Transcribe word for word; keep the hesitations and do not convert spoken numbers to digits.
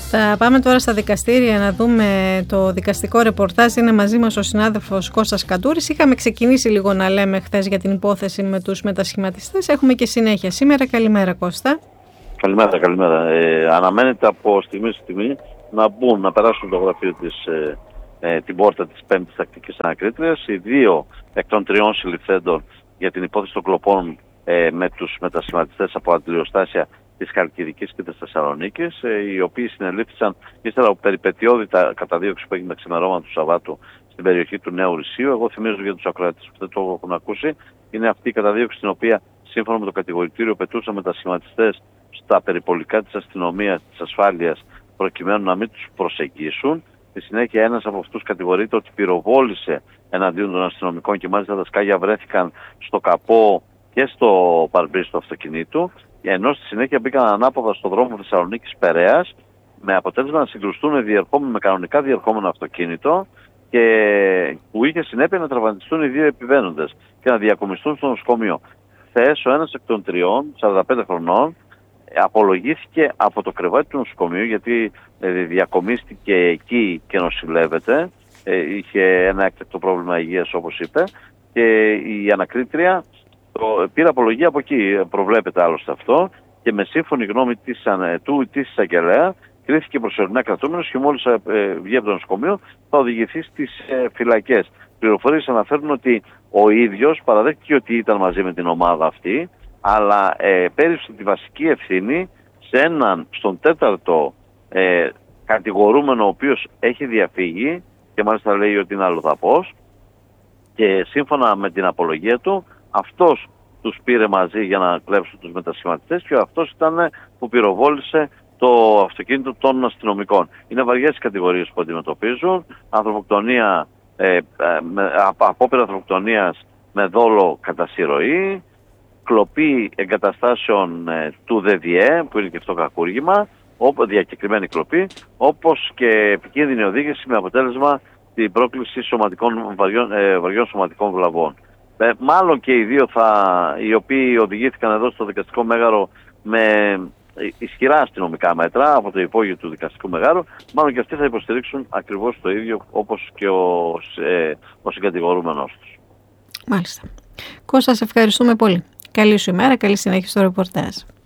Θα πάμε τώρα στα δικαστήρια να δούμε το δικαστικό ρεπορτάζ. Είναι μαζί μας ο συνάδελφος Κώστας Καντούρης. Είχαμε ξεκινήσει λίγο να λέμε χθες για την υπόθεση με τους μετασχηματιστές. Έχουμε και συνέχεια σήμερα. Καλημέρα, Κώστα. Καλημέρα, καλημέρα. Ε, αναμένεται από στιγμή στη στιγμή να μπουν, να περάσουν το γραφείο της, ε, ε, την πόρτα της πέμπτης τακτικής ανακρίτριας. Οι δύο εκ των τριών συλληφθέντων για την υπόθεση των κλοπών ε, με τους μετασχηματιστές από αντιλιοστάσια της Χαλκιδικής και της Θεσσαλονίκης, ε, οι οποίοι συνελήφθησαν ύστερα από περιπετειώδη καταδίωξη που έγινε τα ξημερώματα του Σαββάτου στην περιοχή του Νέου Ρησίου. Εγώ θυμίζω για τους ακροατές που δεν το έχουν ακούσει, είναι αυτή η καταδίωξη στην οποία σύμφωνα με το κατηγορητήριο πετούσαν μετασχηματιστές στα περιπολικά της αστυνομίας, της ασφάλειας, προκειμένου να μην τους προσεγγίσουν. Στη συνέχεια ένας από αυτούς κατηγορείται ότι πυροβόλησε εναντίον των αστυνομικών και μάλιστα τα σκάγια βρέθηκαν στο καπό και στο παρμπρίζ του αυτοκινήτου, ενώ στη συνέχεια μπήκαν ανάποδα στο δρόμο Θεσσαλονίκης-Περαίας με αποτέλεσμα να συγκρουστούν με κανονικά διερχόμενο αυτοκίνητο και που είχε συνέπεια να τραυματιστούν οι δύο επιβαίνοντες και να διακομιστούν στο νοσοκομείο. Χθες ο ένας εκ των τριών, σαράντα πέντε χρονών, απολογήθηκε από το κρεβάτι του νοσοκομείου γιατί ε, διακομίστηκε εκεί και νοσηλεύεται. Ε, είχε ένα έκτακτο πρόβλημα υγείας όπως είπε και η ανακρίτρια το, πήρε απολογία από εκεί, προβλέπεται άλλωστε αυτό, και με σύμφωνη γνώμη της, του της εισαγγελέα κρίθηκε προσωρινά κρατούμενος και μόλις ε, βγει από το νοσοκομείο θα οδηγηθεί στις ε, φυλακές. Πληροφορίες αναφέρουν ότι ο ίδιος παραδέχτηκε ότι ήταν μαζί με την ομάδα αυτή, αλλά ε, πέριψε τη βασική ευθύνη σε έναν, στον τέταρτο ε, κατηγορούμενο, ο οποίος έχει διαφύγει και μάλιστα λέει ότι είναι αλλοδαπός, και σύμφωνα με την απολογία του αυτός τους πήρε μαζί για να κλέψουν τους μετασχηματιστές και αυτός ήταν που πυροβόλησε το αυτοκίνητο των αστυνομικών. Είναι βαριές οι κατηγορίες που αντιμετωπίζουν. Ανθρωποκτονία, ε, με, απόπειρα ανθρωποκτονίας με δόλο κατά συρροή, κλοπή εγκαταστάσεων ε, του ΔΔΕ, που είναι και αυτό κακούργημα, διακεκριμένη κλοπή, όπως και επικίνδυνη οδήγηση με αποτέλεσμα την πρόκληση σωματικών, βαριών, ε, βαριών σωματικών βλαβών. Ε, μάλλον και οι δύο θα, οι οποίοι οδηγήθηκαν εδώ στο δικαστικό μέγαρο με ισχυρά αστυνομικά μέτρα από το υπόγειο του δικαστικού μεγάρου, μάλλον και αυτοί θα υποστηρίξουν ακριβώς το ίδιο όπως και ο, ε, ο συγκατηγορούμενος τους. Μάλιστα. Κώστα, σε ευχαριστούμε πολύ. Καλή σου ημέρα, καλή συνέχεια στο ρεπορτάζ.